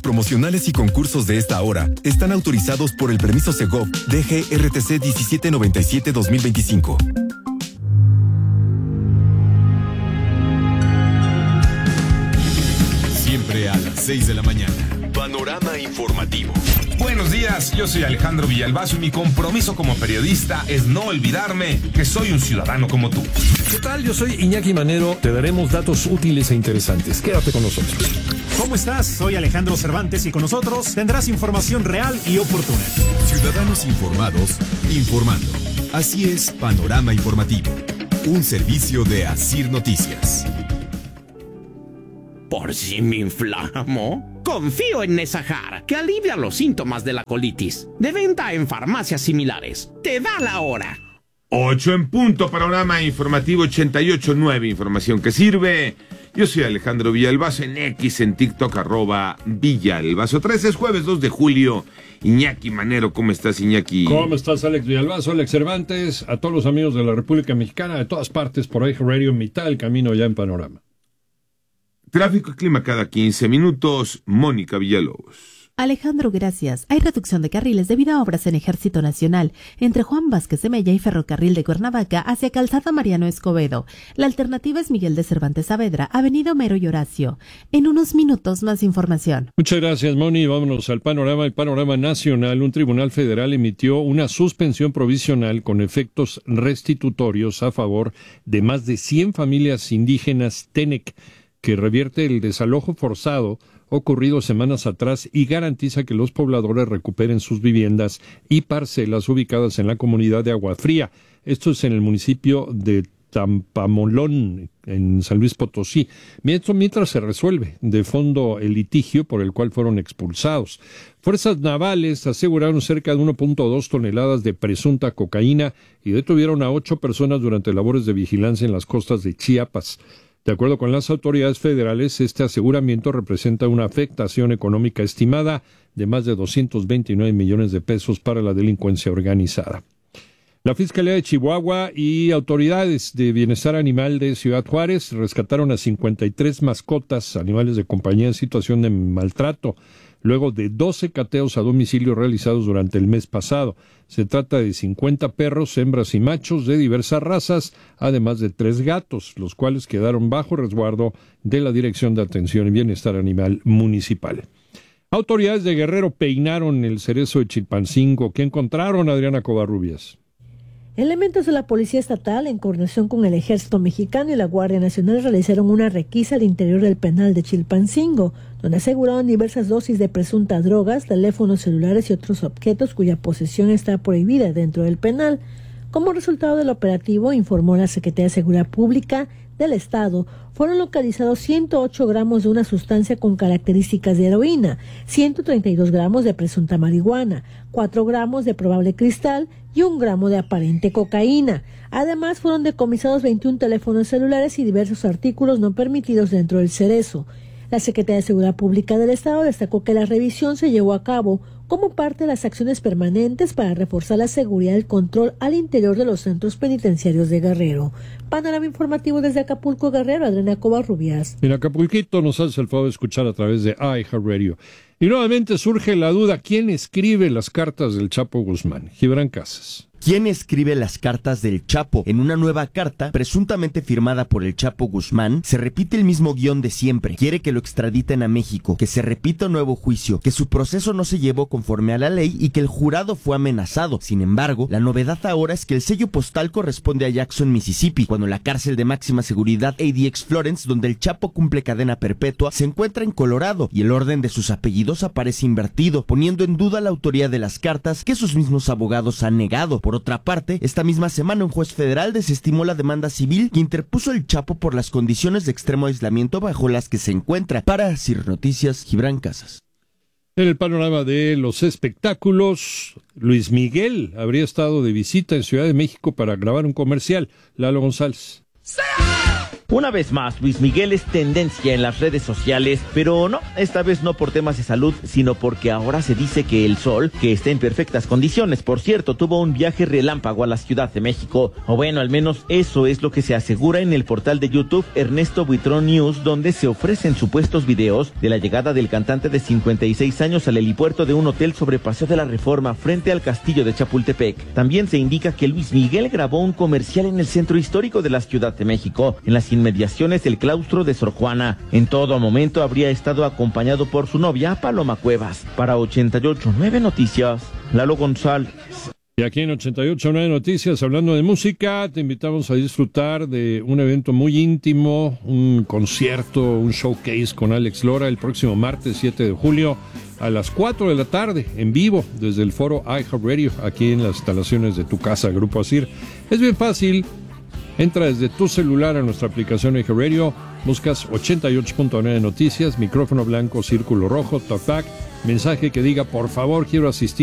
promocionales y concursos de esta hora están autorizados por el permiso Segov DGRTC 1797-2025. Siempre a las 6 de la mañana. Panorama informativo. Buenos días, yo soy Alejandro Villalbazo y mi compromiso como periodista es no olvidarme que soy un ciudadano como tú. ¿Qué tal? Yo soy Iñaki Manero. Te daremos datos útiles e interesantes. Quédate con nosotros. ¿Cómo estás? Soy Alejandro Cervantes y con nosotros tendrás información real y oportuna. Ciudadanos informados, informando. Así es Panorama Informativo, un servicio de Asir Noticias. ¿Por si me inflamo? Confío en Nesajar, que alivia los síntomas de la colitis. De venta en farmacias similares. Te da la hora. 8 en punto, Panorama Informativo 88.9, información que sirve. Yo soy Alejandro Villalbazo en X, en TikTok, @Villalbazo 13, es jueves 2 de julio. Iñaki Manero, ¿cómo estás, Iñaki? ¿Cómo estás, Alex Villalbazo, Alex Cervantes? A todos los amigos de la República Mexicana, de todas partes, por ahí Radio, mitad del camino ya en Panorama. Tráfico y clima cada 15 minutos, Mónica Villalobos. Alejandro, gracias. Hay reducción de carriles debido a obras en Ejército Nacional, entre Juan Vázquez de Mella y Ferrocarril de Cuernavaca hacia Calzada Mariano Escobedo. La alternativa es Miguel de Cervantes Saavedra, Avenida Homero y Horacio. En unos minutos más información. Muchas gracias, Moni. Vámonos al panorama. El panorama nacional. Un tribunal federal emitió una suspensión provisional con efectos restitutorios a favor de más de 100 familias indígenas Tenec, que revierte el desalojo forzado ocurrido semanas atrás y garantiza que los pobladores recuperen sus viviendas y parcelas ubicadas en la comunidad de Agua Fría. Esto es en el municipio de Tampamolón, en San Luis Potosí, mientras se resuelve de fondo el litigio por el cual fueron expulsados. Fuerzas navales aseguraron cerca de 1.2 toneladas de presunta cocaína y detuvieron a 8 personas durante labores de vigilancia en las costas de Chiapas. De acuerdo con las autoridades federales, este aseguramiento representa una afectación económica estimada de más de 229 millones de pesos para la delincuencia organizada. La Fiscalía de Chihuahua y autoridades de bienestar animal de Ciudad Juárez rescataron a 53 mascotas, animales de compañía en situación de maltrato, luego de 12 cateos a domicilio realizados durante el mes pasado. Se trata de 50 perros, hembras y machos de diversas razas, además de 3 gatos, los cuales quedaron bajo resguardo de la Dirección de Atención y Bienestar Animal Municipal. Autoridades de Guerrero peinaron el cerezo de Chilpancingo. ¿Qué encontraron, Adriana Covarrubias? Elementos de la Policía Estatal, en coordinación con el Ejército Mexicano y la Guardia Nacional, realizaron una requisa al interior del penal de Chilpancingo, donde aseguraron diversas dosis de presunta drogas, teléfonos celulares y otros objetos cuya posesión está prohibida dentro del penal. Como resultado del operativo, informó la Secretaría de Seguridad Pública del Estado, fueron localizados 108 gramos de una sustancia con características de heroína, 132 gramos de presunta marihuana, 4 gramos de probable cristal y 1 gramo de aparente cocaína. Además, fueron decomisados 21 teléfonos celulares y diversos artículos no permitidos dentro del cerezo. La Secretaría de Seguridad Pública del Estado destacó que la revisión se llevó a cabo como parte de las acciones permanentes para reforzar la seguridad y el control al interior de los centros penitenciarios de Guerrero. Panorama informativo desde Acapulco, Guerrero, Adriana Covarrubias. En Acapulquito nos hace el favor de escuchar a través de iHeartRadio. Y nuevamente surge la duda, ¿quién escribe las cartas del Chapo Guzmán? Gibran Casas. ¿Quién escribe las cartas del Chapo? En una nueva carta, presuntamente firmada por el Chapo Guzmán, se repite el mismo guión de siempre. Quiere que lo extraditen a México, que se repita un nuevo juicio, que su proceso no se llevó conforme a la ley y que el jurado fue amenazado. Sin embargo, la novedad ahora es que el sello postal corresponde a Jackson, Mississippi, cuando la cárcel de máxima seguridad ADX Florence, donde el Chapo cumple cadena perpetua, se encuentra en Colorado y el orden de sus apellidos aparece invertido, poniendo en duda la autoría de las cartas que sus mismos abogados han negado. Por otra parte, esta misma semana un juez federal desestimó la demanda civil que interpuso el Chapo por las condiciones de extremo aislamiento bajo las que se encuentra. Para Asir Noticias, Gibran Casas. En el panorama de los espectáculos, Luis Miguel habría estado de visita en Ciudad de México para grabar un comercial. Lalo González. Una vez más, Luis Miguel es tendencia en las redes sociales, pero no, esta vez no por temas de salud, sino porque ahora se dice que el sol, que está en perfectas condiciones, por cierto, tuvo un viaje relámpago a la Ciudad de México, o bueno, al menos eso es lo que se asegura en el portal de YouTube Ernesto Buitrón News, donde se ofrecen supuestos videos de la llegada del cantante de 56 años al helipuerto de un hotel sobre Paseo de la Reforma frente al castillo de Chapultepec. También se indica que Luis Miguel grabó un comercial en el centro histórico de la Ciudad de México, en las inmediaciones del claustro de Sor Juana. En todo momento habría estado acompañado por su novia Paloma Cuevas. Para 88.9 Noticias, Lalo González. Y aquí en 88.9 Noticias, hablando de música, te invitamos a disfrutar de un evento muy íntimo, un concierto, un showcase con Alex Lora el próximo martes 7 de julio a las 4 de la tarde, en vivo, desde el foro iHeartRadio, aquí en las instalaciones de tu casa, Grupo Asir. Es bien fácil. Entra desde tu celular a nuestra aplicación iHeartRadio, buscas 88.9 Noticias, micrófono blanco, círculo rojo, talkback, mensaje que diga por favor quiero asistir